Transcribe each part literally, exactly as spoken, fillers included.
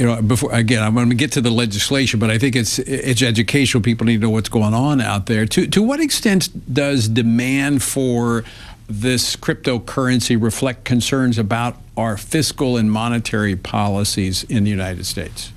you know, before again, I'm going to get to the legislation, but I think it's it's educational. People need to know what's going on out there. To to what extent does demand for this cryptocurrency reflect concerns about our fiscal and monetary policies in the United States?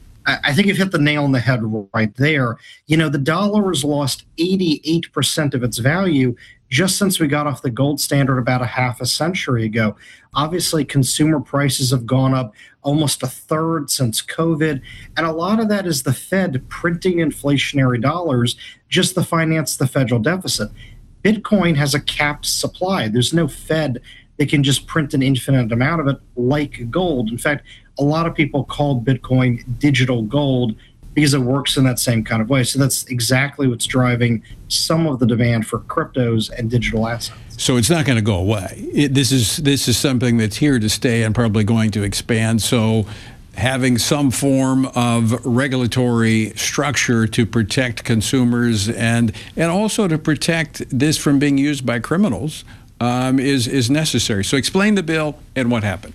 I think you've hit the nail on the head right there. You know, the dollar has lost eighty-eight percent of its value just since we got off the gold standard about a half a century ago. Obviously, consumer prices have gone up almost a third since COVID, and a lot of that is the Fed printing inflationary dollars just to finance the federal deficit. Bitcoin has a capped supply. There's no Fed that can just print an infinite amount of it like gold. In fact, a lot of people call Bitcoin digital gold because it works in that same kind of way. So that's exactly what's driving some of the demand for cryptos and digital assets. So it's not going to go away. It, this is this is something that's here to stay and probably going to expand. So having some form of regulatory structure to protect consumers and and also to protect this from being used by criminals um, is is necessary. So explain the bill and what happened.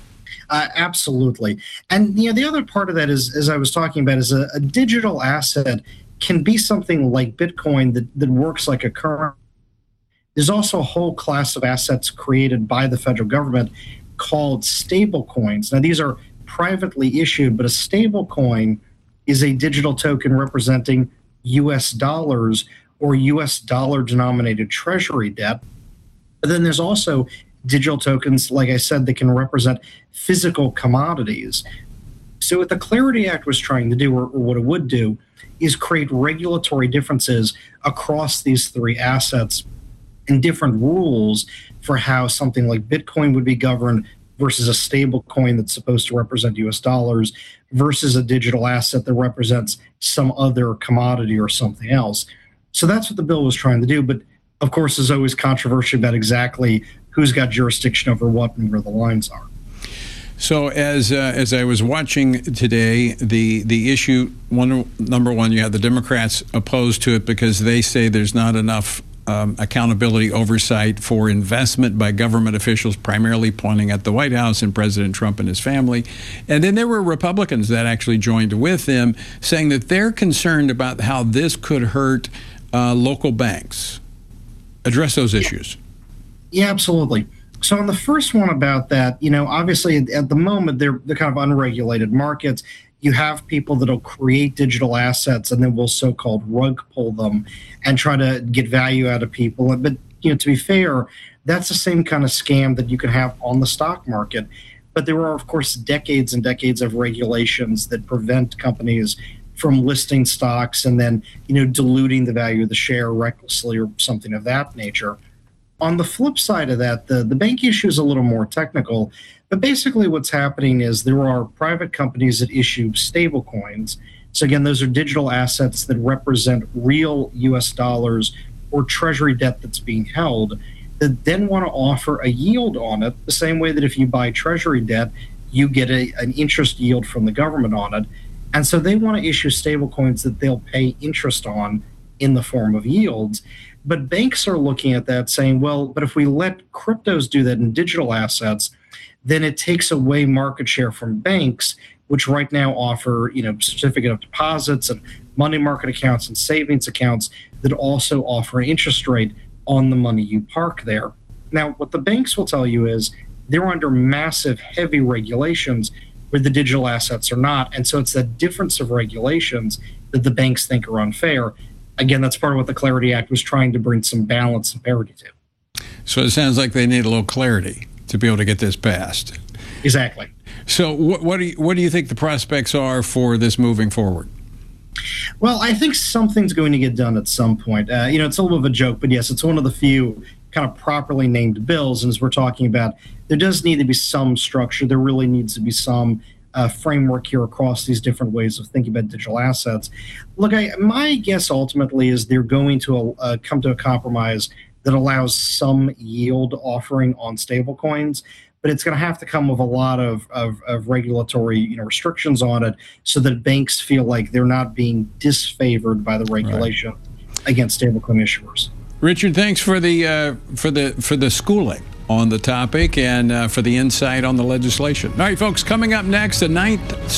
Uh, absolutely. And you know, the other part of that is, as I was talking about, is a, a digital asset can be something like Bitcoin that, that works like a currency. There's also a whole class of assets created by the federal government called stable coins. Now, these are privately issued, but a stable coin is a digital token representing U S dollars or U S dollar denominated treasury debt. But then there's also digital tokens, like I said, that can represent physical commodities. So what the Clarity Act was trying to do, or, or what it would do, is create regulatory differences across these three assets and different rules for how something like Bitcoin would be governed versus a stable coin that's supposed to represent U S dollars versus a digital asset that represents some other commodity or something else. So that's what the bill was trying to do. But of course, there's always controversy about exactly who's got jurisdiction over what and where the lines are. So as uh, as I was watching today, the the issue, one, number one, you have the Democrats opposed to it because they say there's not enough um, accountability oversight for investment by government officials, primarily pointing at the White House and President Trump and his family. And then there were Republicans that actually joined with them, saying that they're concerned about how this could hurt uh, local banks. Address those issues. Yeah, absolutely. So on the first one about that, you know, obviously at the moment, they're, they're kind of unregulated markets. You have people that'll create digital assets and then will so-called rug pull them and try to get value out of people. But, you know, to be fair, that's the same kind of scam that you can have on the stock market. But there are, of course, decades and decades of regulations that prevent companies from listing stocks and then, you know, diluting the value of the share recklessly or something of that nature. On the flip side of that, the, the bank issue is a little more technical, but basically what's happening is there are private companies that issue stable coins. So again, those are digital assets that represent real U S dollars or treasury debt that's being held, that then want to offer a yield on it, the same way that if you buy treasury debt, you get a, an interest yield from the government on it. And so they want to issue stable coins that they'll pay interest on in the form of yields. But banks are looking at that saying, well, but if we let cryptos do that in digital assets, then it takes away market share from banks, which right now offer, you know, certificate of deposits and money market accounts and savings accounts that also offer an interest rate on the money you park there. Now, what the banks will tell you is they're under massive, heavy regulations where the digital assets are not. And so it's that difference of regulations that the banks think are unfair. Again, that's part of what the Clarity Act was trying to bring some balance and parity to. So it sounds like they need a little clarity to be able to get this passed. Exactly. So what, what do you, what do you think the prospects are for this moving forward? Well, I think something's going to get done at some point. Uh, you know, it's a little bit of a joke, but yes, it's one of the few kind of properly named bills. And as we're talking about, there does need to be some structure. There really needs to be some uh, framework here across these different ways of thinking about digital assets. Look, I, my guess ultimately is they're going to uh, come to a compromise that allows some yield offering on stablecoins, but it's going to have to come with a lot of, of, of regulatory, you know, restrictions on it so that banks feel like they're not being disfavored by the regulation right. against stablecoin issuers. Richard, thanks for the uh, for the for the schooling on the topic and uh, for the insight on the legislation. All right, folks, coming up next, the ninth